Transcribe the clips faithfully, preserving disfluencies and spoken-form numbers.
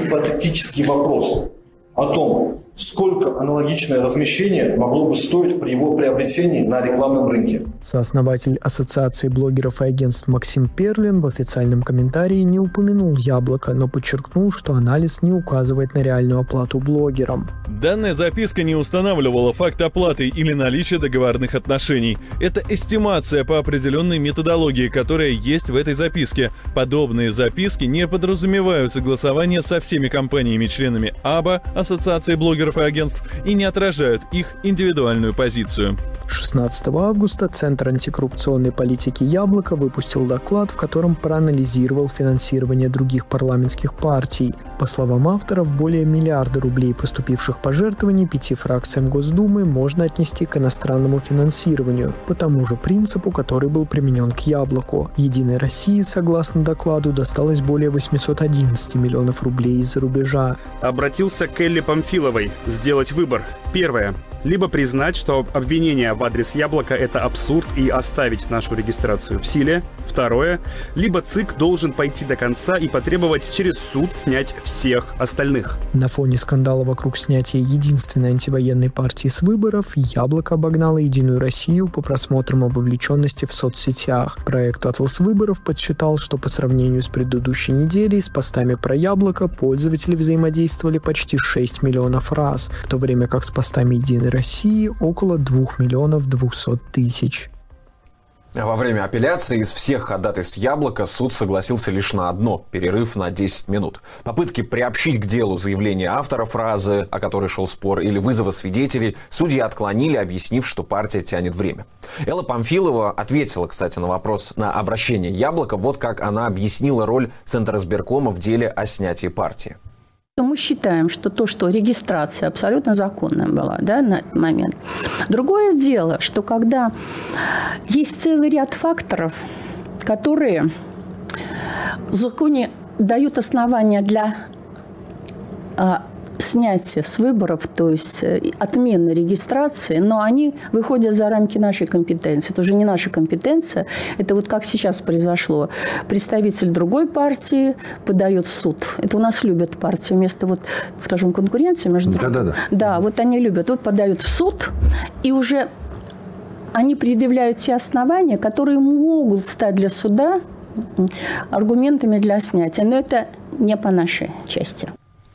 гипотетический вопрос о том, сколько аналогичное размещение могло бы стоить при его приобретении на рекламном рынке. Сооснователь Ассоциации блогеров и агентств Максим Перлин в официальном комментарии не упомянул «Яблоко», но подчеркнул, что анализ не указывает на реальную оплату блогерам. Данная записка не устанавливала факт оплаты или наличия договорных отношений. Это эстимация по определенной методологии, которая есть в этой записке. Подобные записки не подразумевают согласование со всеми компаниями-членами АБА, Ассоциации блогеров и агентств, и не отражают их индивидуальную позицию. шестнадцатого августа Центр антикоррупционной политики «Яблоко» выпустил доклад, в котором проанализировал финансирование других парламентских партий. По словам авторов, более миллиарда рублей поступивших пожертвований пяти фракциям Госдумы можно отнести к иностранному финансированию, по тому же принципу, который был применен к «Яблоку». «Единой России», согласно докладу, досталось более восемьсот одиннадцать миллионов рублей из-за рубежа. Обратился к Элле Памфиловой сделать выбор. Первое. Либо признать, что обвинение в адрес «Яблока» — это абсурд и оставить нашу регистрацию в силе. Второе. Либо ЦИК должен пойти до конца и потребовать через суд снять всех остальных. На фоне скандала вокруг снятия единственной антивоенной партии с выборов «Яблоко» обогнало «Единую Россию» по просмотрам и вовлеченности в соцсетях. Проект «Атлас выборов» подсчитал, что по сравнению с предыдущей неделей с постами про «Яблоко» пользователи взаимодействовали почти шесть миллионов раз, в то время как с постами «Единой России» около двух миллионов двухсот тысяч. Во время апелляции из всех ходатайств «Яблока» суд согласился лишь на одно – перерыв на десять минут. Попытки приобщить к делу заявление автора фразы, о которой шел спор, или вызова свидетелей судьи отклонили, объяснив, что партия тянет время. Элла Памфилова ответила, кстати, на вопрос на обращение «Яблоко». Вот как она объяснила роль Центризбиркома в деле о снятии партии. Мы считаем, что то, что регистрация абсолютно законная была, да, на этот момент. Другое дело, что когда есть целый ряд факторов, которые в законе дают основания для а, снятия с выборов, то есть отмены регистрации, но они выходят за рамки нашей компетенции. Это уже не наша компетенция. Это вот как сейчас произошло. Представитель другой партии подает в суд. Это у нас любят партии вместо, вот, скажем, конкуренции между... Да, да, да. Да, вот они любят. Вот подают в суд, и уже они предъявляют те основания, которые могут стать для суда аргументами для снятия. Но это не по нашей части.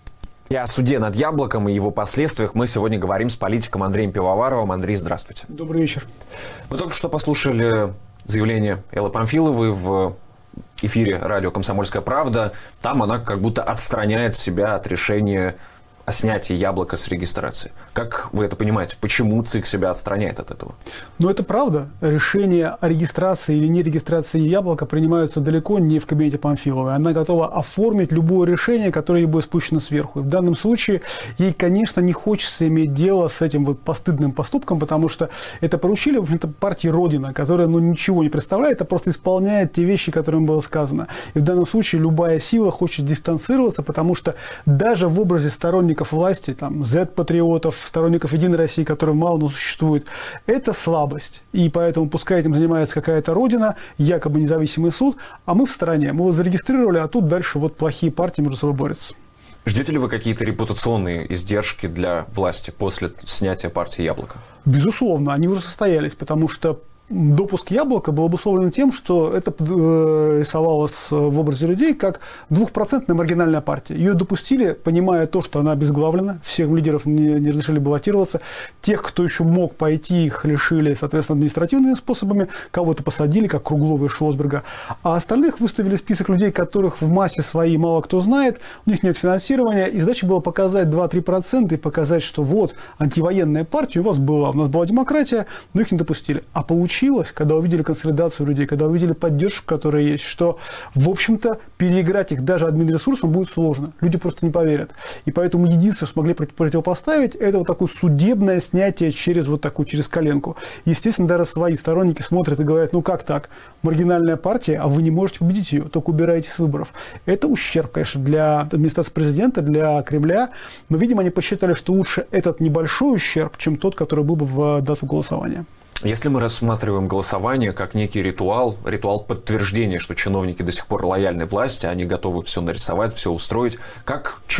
И о суде над «Яблоком» и его последствиях мы сегодня говорим с политиком Андреем Пивоваровым. Андрей, здравствуйте. Добрый вечер. Мы только что послушали заявление Эллы Памфиловой в эфире радио «Комсомольская правда». Там она как будто отстраняет себя от решения о снятии «Яблока» с регистрации. Как вы это понимаете? Почему ЦИК себя отстраняет от этого? Ну, это правда. Решения о регистрации или не регистрации «Яблока» принимаются далеко не в кабинете Памфиловой. Она готова оформить любое решение, которое ей будет спущено сверху. И в данном случае ей, конечно, не хочется иметь дело с этим вот постыдным поступком, потому что это поручили, в общем-то, партии «Родина», которая, ну, ничего не представляет, а просто исполняет те вещи, которые им было сказано. И в данном случае любая сила хочет дистанцироваться, потому что даже в образе сторонников власти, там, зет-патриотов, сторонников «Единой России», которые мало, но существуют, это слабость. И поэтому пускай этим занимается какая-то Родина, якобы независимый суд, а мы в стороне. Мы его зарегистрировали, а тут дальше вот плохие партии между собой борются. Ждете ли вы какие-то репутационные издержки для власти после снятия партии «Яблоко»? Безусловно, они уже состоялись, потому что допуск «Яблока» был обусловлен тем, что это рисовалось в образе людей как двухпроцентная маргинальная партия. Ее допустили, понимая то, что она обезглавлена, всех лидеров не, не разрешили баллотироваться, тех, кто еще мог пойти, их лишили, соответственно, административными способами, кого-то посадили, как Круглова и Шлосберга, а остальных выставили список людей, которых в массе своей мало кто знает, у них нет финансирования, и задача была показать два-три процента и показать, что вот антивоенная партия у вас была, у нас была демократия, но их не допустили. А получили, когда увидели консолидацию людей, когда увидели поддержку, которая есть, что, в общем-то, переиграть их даже админресурсом будет сложно. Люди просто не поверят. И поэтому единственное, что смогли противопоставить, это вот такое судебное снятие через вот такую, через коленку. Естественно, даже свои сторонники смотрят и говорят, ну как так? Маргинальная партия, а вы не можете победить ее, только убираете с выборов. Это ущерб, конечно, для администрации президента, для Кремля, но, видимо, они посчитали, что лучше этот небольшой ущерб, чем тот, который был бы в дату голосования. Если мы рассматриваем голосование как некий ритуал, ритуал подтверждения, что чиновники до сих пор лояльны власти, они готовы все нарисовать, все устроить, как